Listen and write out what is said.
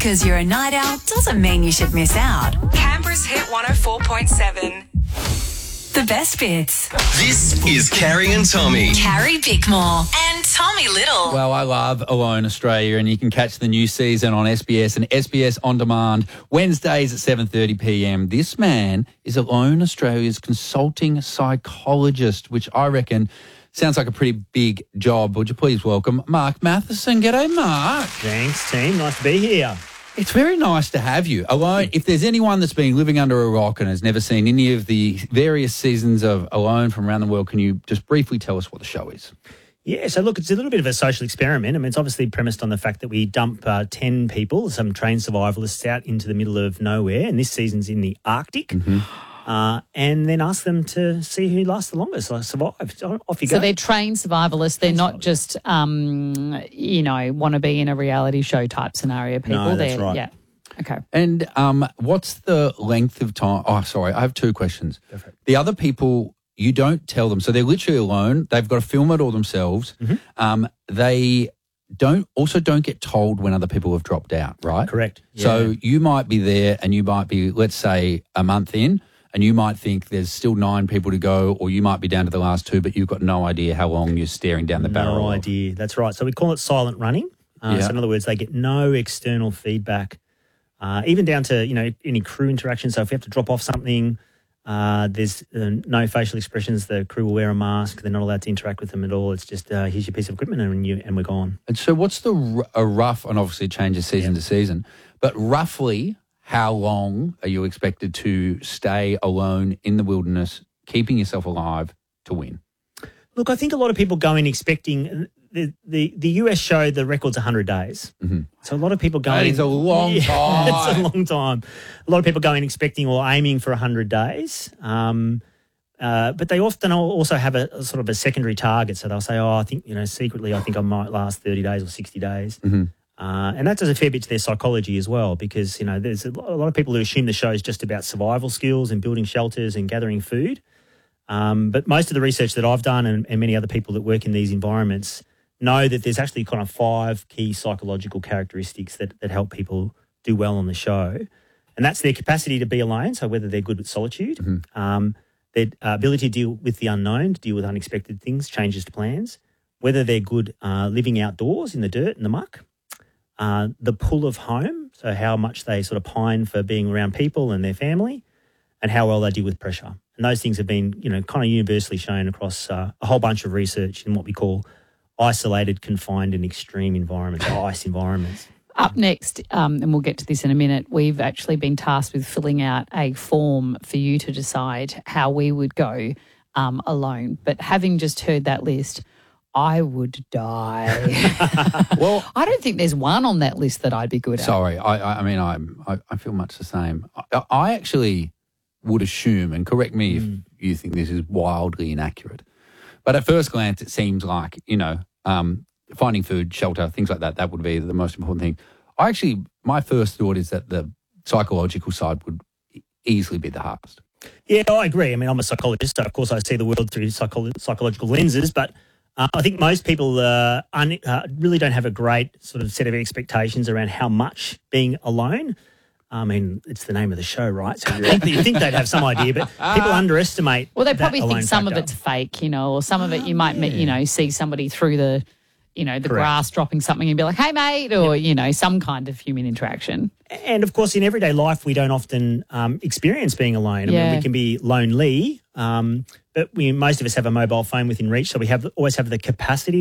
because you're a night owl doesn't mean you should miss out. Canberra's Hit 104.7. The best bits. This is Carrie and Tommy. Carrie Bickmore and Tommy Little. Well, I love Alone Australia, and you can catch the new season on SBS and SBS On Demand Wednesdays at 7:30 p.m. This man is Alone Australia's consulting psychologist, which I reckon sounds like a pretty big job. Would you please welcome Mark Matheson? G'day, Mark. Thanks, team. Nice to be here. It's very nice to have you. Alone, if there's anyone that's been living under a rock and has never seen any of the various seasons of Alone from around the world, can you just briefly tell us what the show is? Yeah, so look, it's a little bit of a social experiment. I mean, it's obviously premised on the fact that we dump 10 people, some trained survivalists, out into the middle of nowhere, and this season's in the Arctic, and then ask them to see who lasts the longest, like survive. Off you go. So they're trained survivalists. They're not just, want to be in a reality show type scenario people. No, that's right. Yeah. Okay. And what's the length of time? Oh, sorry, I have two questions. The other people, you don't tell them. So they're literally alone. They've got to film it all themselves. They don't get told when other people have dropped out, right? Correct. Yeah. So you might be there and you might be, let's say, a month in, and you might think there's still 9 people to go, or you might be down to the last 2, but you've got no idea how long you're staring down the barrel. No idea. That's right. So we call it silent running. So in other words, they get no external feedback, even down to, any crew interaction. So if we have to drop off something, there's no facial expressions. The crew will wear a mask. They're not allowed to interact with them at all. It's just, here's your piece of equipment and we're gone. And so what's a rough, and obviously it changes season to season, but roughly how long are you expected to stay alone in the wilderness, keeping yourself alive to win? Look, I think a lot of people go in expecting the US show, the record's 100 days. So a lot of people go in. That is a long time. It's a long time. A lot of people go in expecting or aiming for 100 days. But they often also have a sort of a secondary target. So they'll say, I think, secretly, I think I might last 30 days or 60 days. And that does a fair bit to their psychology as well, because, there's a lot of people who assume the show is just about survival skills and building shelters and gathering food. But most of the research that I've done and many other people that work in these environments know that there's actually kind of 5 key psychological characteristics that help people do well on the show. And that's their capacity to be alone, so whether they're good with solitude, their ability to deal with the unknown, to deal with unexpected things, changes to plans, whether they're good living outdoors in the dirt and the muck, the pull of home, so how much they sort of pine for being around people and their family, and how well they deal with pressure. And those things have been, kind of universally shown across a whole bunch of research in what we call isolated, confined and extreme environments, ICE environments. Up next, and we'll get to this in a minute, we've actually been tasked with filling out a form for you to decide how we would go alone. But having just heard that list, I would die. Well, I don't think there's one on that list that I'd be good at. Sorry, I feel much the same. I actually would assume, and correct me if you think this is wildly inaccurate, but at first glance it seems like, finding food, shelter, things like that would be the most important thing. My first thought is that the psychological side would easily be the hardest. Yeah, I agree. I mean, I'm a psychologist, so of course I see the world through psychological lenses, but I think most people really don't have a great sort of set of expectations around how much being alone. I mean, it's the name of the show, right? So you think they'd have some idea, but people underestimate. Well, they probably that think alone some factor. of it's fake, or some of it you might, see somebody through the, the grass dropping something and be like, hey, mate, or, some kind of human interaction. And, of course, in everyday life, we don't often experience being alone. I mean, we can be lonely, but most of us have a mobile phone within reach, so we always have the capacity